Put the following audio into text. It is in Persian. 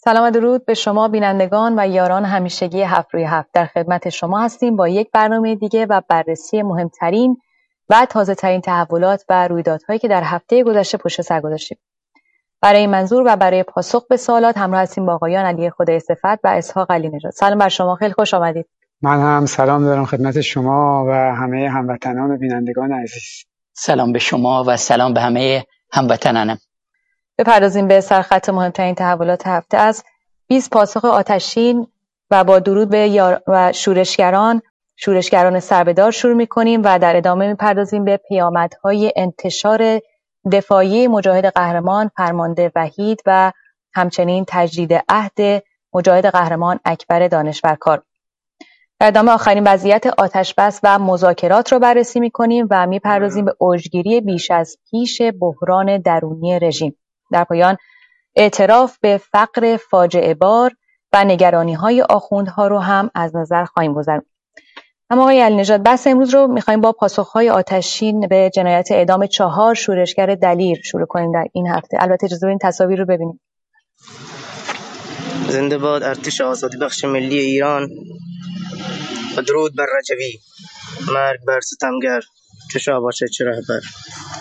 سلام و درود به شما بینندگان و یاران همیشگی 7 روی 7. در خدمت شما هستیم با یک برنامه دیگه و بررسی مهمترین و تازه ترین تحولات و رویدادهایی که در هفته گذشته پشت سر گذاشتیم. برای این منظور و برای پاسخ به سوالات همراه هستیم با آقایان علی خدای صفت و اسحاق علی نژاد. سلام بر شما، خیلی خوش آمدید. من هم سلام دارم خدمت شما و همه هموطنان و بینندگان عزیز. سلام به شما و سلام به همه هموطنانم. بپردازیم به سرخط مهمترین تحولات هفته از 20 پاسخ آتشین و با درود به و شورشگران سربه‌دار شروع می‌کنیم و در ادامه می‌پردازیم به پیامدهای انتشار دفاعی مجاهد قهرمان فرمانده وحید و همچنین تجدید عهد مجاهد قهرمان اکبر دانشورکار. در ادامه آخرین وضعیت آتشبس و مذاکرات را بررسی می‌کنیم و می‌پردازیم به اوجگیری بیش از پیش بحران درونی رژیم. در پایان اعتراف به فقر فاجعه بار و نگرانی‌های آخوندها رو هم از نظر خواهیم گذارد. اما آقای علی نژاد، بحث امروز رو می‌خوایم با پاسخ‌های آتشین به جنایت اعدام 4 شورشگر دلیر شروع کنیم در این هفته. البته اجازه بدین تصاویر رو ببینیم. زنده باد ارتش آزادی بخش ملی ایران و درود بر رجوی. مرگ بر ستمگر، چه شاه باشه چه رهبر.